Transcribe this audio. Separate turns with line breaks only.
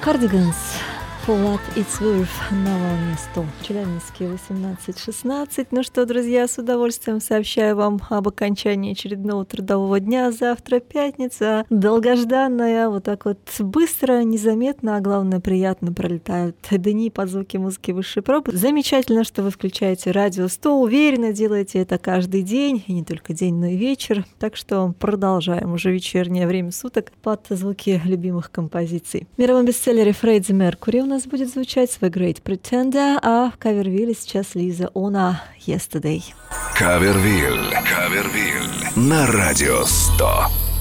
Cardigans, For What It's Worth, на волне 100. Челябинске 18:16. Ну что, друзья, с удовольствием сообщаю вам об окончании очередного трудового дня. Завтра пятница, долгожданная, вот так вот быстро, незаметно, а главное, приятно пролетают дни под звуки музыки высшей пробы. Замечательно, что вы включаете радио 100, уверенно делаете это каждый день, и не только день, но и вечер. Так что продолжаем уже вечернее время суток под звуки любимых композиций. В мировом бестселлере Фредди Меркьюри у нас будет звучать свой Great Pretender, а в Кавервилле сейчас Лиза Она Yesterday.
Кавервилл на радио 100.